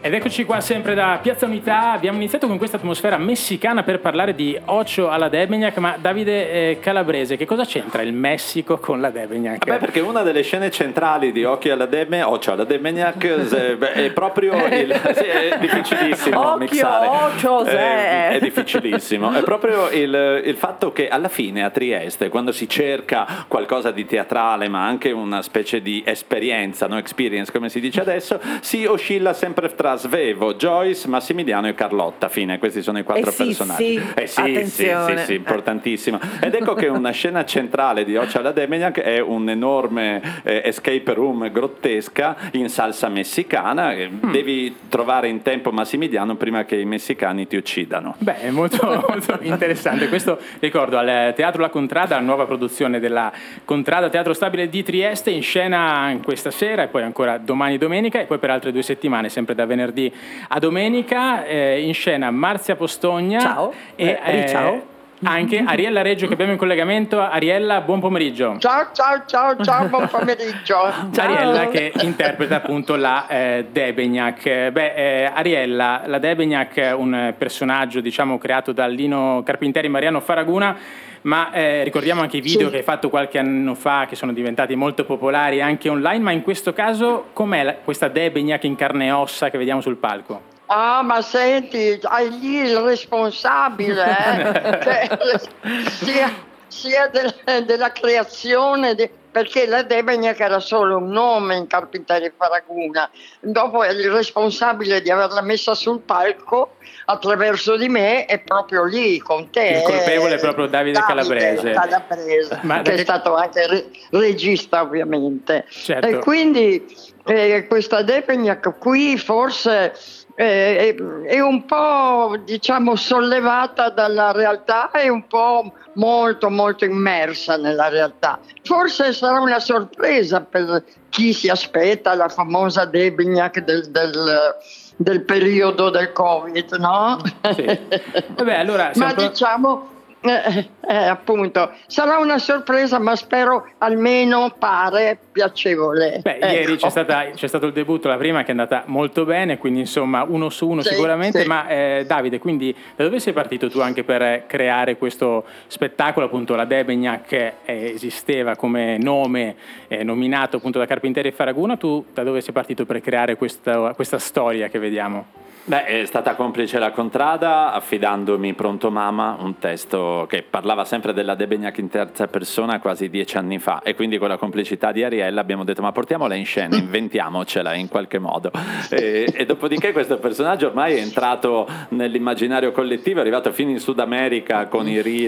Ed eccoci qua sempre da Piazza Unità. Abbiamo iniziato con questa atmosfera messicana per parlare di Ocho alla Debegnac, ma Davide Calabrese, che cosa c'entra il Messico con la Debegnac? Beh, perché una delle scene centrali di Ocho alla Debegnac è proprio è difficilissimo mixare. È difficilissimo. È proprio il fatto che alla fine a Trieste, quando si cerca qualcosa di teatrale, ma anche una specie di esperienza, no? Experience, come si dice adesso, si oscilla sempre tra Svevo, Joyce, Massimiliano e Carlotta. Fine, questi sono i quattro personaggi. Sì, importantissimo. Ed ecco che una scena centrale di Ocho alla Debegnac è un enorme escape room grottesca in salsa messicana. Devi trovare in tempo Massimiliano prima che i messicani ti uccidano. Beh, è molto, molto interessante. Questo ricordo al Teatro La Contrada, la nuova produzione della Contrada Teatro Stabile di Trieste, in scena questa sera e poi ancora domani domenica e poi per altre 2 settimane, sempre da venerdì a domenica, in scena Marzia Postogna. Ciao. E ciao. Anche Ariella Reggio che abbiamo in collegamento. Ariella, buon pomeriggio. Ciao, buon pomeriggio. Ciao. Ariella che interpreta appunto la Debegnac. Ariella, la Debegnac, un personaggio diciamo creato da Lino Carpinteri e Mariano Faraguna, ma ricordiamo anche i video che hai fatto qualche anno fa che sono diventati molto popolari anche online, ma in questo caso com'è questa Debegnac in carne e ossa che vediamo sul palco? Ah, ma senti, hai lì il responsabile, sia della creazione, perché la Debegnac era solo un nome in Carpinteri Faraguna, dopo è il responsabile di averla messa sul palco attraverso di me, è proprio lì con te. Il colpevole è proprio Davide Calabrese. Che è stato anche regista ovviamente. Certo. E quindi questa Debegnac qui forse è un po' diciamo sollevata dalla realtà e un po' molto molto immersa nella realtà. Forse sarà una sorpresa per chi si aspetta la famosa Debegnac del periodo del Covid, no? Sì. Vabbè, allora, ma diciamo appunto sarà una sorpresa, ma spero almeno pare piacevole. Ieri c'è stato il debutto, la prima che è andata molto bene, quindi insomma 1 su 1 sicuramente. Sì. Ma Davide, quindi da dove sei partito tu anche per creare questo spettacolo? Appunto la Debegnac esisteva come nome nominato appunto da Carpinteri e Faraguna. Tu da dove sei partito per creare questa storia che vediamo? Beh, è stata complice la Contrada affidandomi Pronto Mama, un testo che parlava sempre della Debegnac in terza persona quasi 10 anni fa, e quindi con la complicità di Ariella abbiamo detto ma portiamola in scena, inventiamocela in qualche modo, e dopodiché questo personaggio ormai è entrato nell'immaginario collettivo, è arrivato fino in Sud America con i reel